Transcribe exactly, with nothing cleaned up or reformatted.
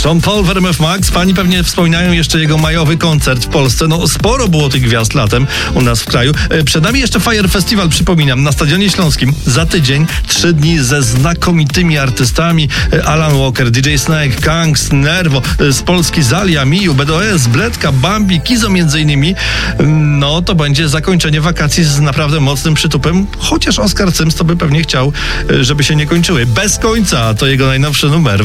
Sean Paul w R M F Max. Pani pewnie wspominają jeszcze jego majowy koncert w Polsce. No sporo było tych gwiazd latem u nas w kraju. Przed nami jeszcze Fire Festival, przypominam, na Stadionie Śląskim. Za tydzień, trzy dni ze znakomitymi artystami. Alan Walker, D J Snake, Kangs, Nervo, z Polski Zalia, Miu, B D O S, Bledka, Bambi, Kizo między innymi. No to będzie zakończenie wakacji z naprawdę mocnym przytupem, chociaż Oskar Cyms to by pewnie chciał, żeby się nie kończyły. Bez końca to jego najnowszy numer.